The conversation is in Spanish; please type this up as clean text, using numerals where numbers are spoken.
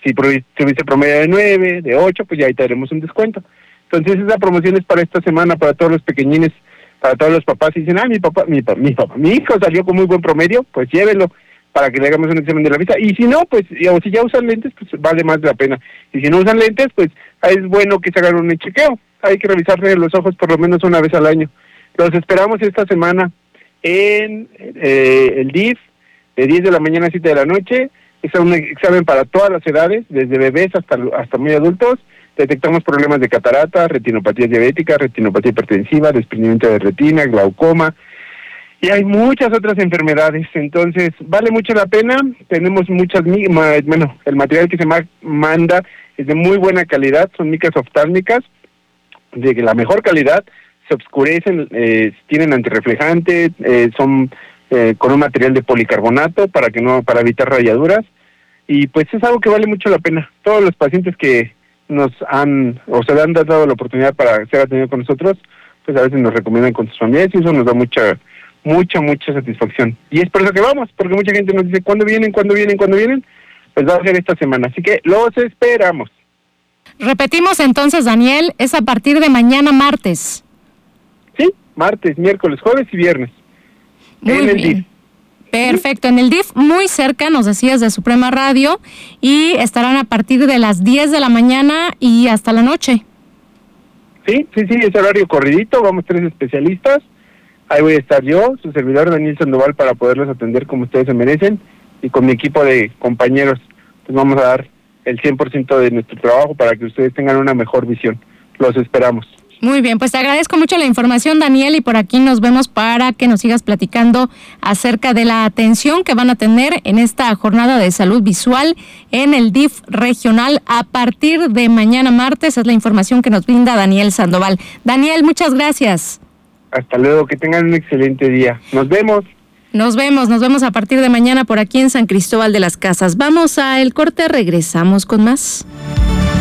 Si tuviste promedio de 9, de 8, pues ya ahí te daremos un descuento. Entonces esa promoción es para esta semana, para todos los pequeñines, para todos los papás. Y dicen, mi hijo salió con muy buen promedio, pues llévenlo para que le hagamos un examen de la vista. Y si no, pues, o si ya usan lentes, pues vale más la pena. Y si no usan lentes, pues es bueno que se hagan un chequeo. Hay que revisarse los ojos por lo menos una vez al año. Los esperamos esta semana en el DIF, de 10 de la mañana a 7 de la noche. Es un examen para todas las edades, desde bebés hasta muy adultos. Detectamos problemas de catarata, retinopatía diabética, retinopatía hipertensiva, desprendimiento de retina, glaucoma, y hay muchas otras enfermedades. Entonces vale mucho la pena. Tenemos el material que se manda es de muy buena calidad, son micas oftálmicas de la mejor calidad, se oscurecen, tienen antirreflejante, son con un material de policarbonato para evitar rayaduras, y pues es algo que vale mucho la pena. Todos los pacientes que se le han dado la oportunidad para ser atendidos con nosotros, pues a veces nos recomiendan con sus familiares, y eso nos da mucha satisfacción. Y es por eso que vamos, porque mucha gente nos dice, ¿cuándo vienen? Pues va a ser esta semana, así que los esperamos. Repetimos entonces, Daniel, es a partir de mañana martes. Sí, martes, miércoles, jueves y viernes. Muy bien. DIF. Perfecto, en el DIF, muy cerca, nos decías, de Suprema Radio, y estarán a partir de las 10 de la mañana y hasta la noche. Sí, es horario corridito, vamos 3 especialistas. Ahí voy a estar yo, su servidor Daniel Sandoval, para poderlos atender como ustedes se merecen, y con mi equipo de compañeros, pues vamos a dar el 100% de nuestro trabajo para que ustedes tengan una mejor visión. Los esperamos. Muy bien, pues te agradezco mucho la información, Daniel, y por aquí nos vemos para que nos sigas platicando acerca de la atención que van a tener en esta jornada de salud visual en el DIF regional a partir de mañana martes. Es la información que nos brinda Daniel Sandoval. Daniel, muchas gracias. Hasta luego, que tengan un excelente día. Nos vemos a partir de mañana por aquí en San Cristóbal de las Casas. Vamos a el corte, regresamos con más.